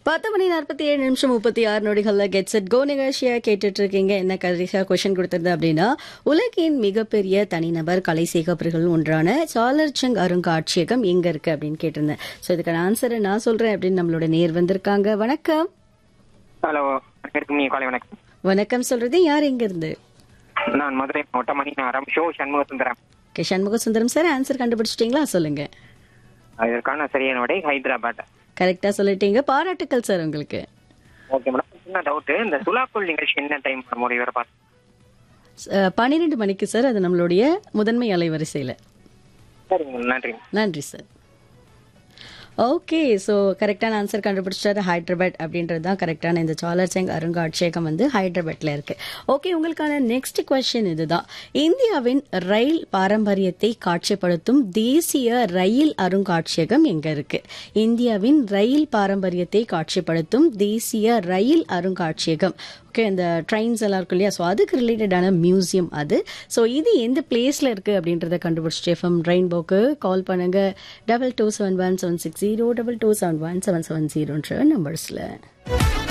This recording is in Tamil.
10:47:36 கெட் செட் கோ நிகழ்ச்சியா கேட்டுட்டு இருக்கீங்க. என்ன கடைசியா கொஸ்டின் கொடுத்திருது அப்படின்னா, உலகின் மிகப்பெரிய தனிநபர் கலை சேகப்பர்கள் ஒன்றான சாலர்ஜங் அருங்காட்சியகம் எங்க இருக்கு அப்படின்னு கேட்டிருந்தேன். ஸோ இதுக்கான ஆன்சரை நான் சொல்றேன் அப்படின்னு நம்மளோட நேர் வந்திருக்காங்க. வணக்கம். ஹலோ, காலை வணக்கம். வணக்கம் சொல்றது யார், எங்க இருந்து? நான் மதுரை மாவட்டம் Maninagaram show Shanmuga Sundaram. Shanmuga Sundaram sir, answer கண்டுபிடிச்சிட்டீங்களா? சொல்லுங்க. இதற்கான சரியான விடை ஹைதராபாத். கரெக்டா சொல்லிட்டீங்க, பாராட்டுக்கள் சார் உங்களுக்கு. ஓகே மேடம், என்ன டவுட், இந்த துலாக்குள் நிகழ்ச்சி என்ன டைம் முடிவு பார்த்து 12 மணிக்கு சார், அது நம்மளுடைய முதன்மை அலைவரிசையில. சரிங்க, நன்றி. நன்றி சார். ஓகே, ஸோ கரெக்டான ஆன்சர் கண்டுபிடிச்சாரு. ஹைதராபாத் அப்படின்றது தான் கரெக்டான. இந்த சாலர்ஜங் அருங்காட்சியகம் வந்து ஹைதராபாத்ல இருக்கு. ஓகே, உங்களுக்கான நெக்ஸ்ட் கொஸ்டின் இதுதான். இந்தியாவின் ரயில் பாரம்பரியத்தை காட்சிப்படுத்தும் தேசிய ரயில் அருங்காட்சியகம் எங்க இருக்கு? இந்தியாவின் ரயில் பாரம்பரியத்தை காட்சிப்படுத்தும் தேசிய ரயில் அருங்காட்சியகம். ஓகே, இந்த ட்ரெயின்ஸ் எல்லாம் இருக்கும் இல்லையா, ஸோ அதுக்கு ரிலேட்டடான மியூசியம் அது. ஸோ இது எந்த பிளேஸ்ல இருக்கு அப்படின்றத கண்டுபிடிச்சிட்டு எஃப்எம் ரெயின்போக்கு கால் பண்ணுங்க. 22717602271770 நம்பர்ஸ்ல.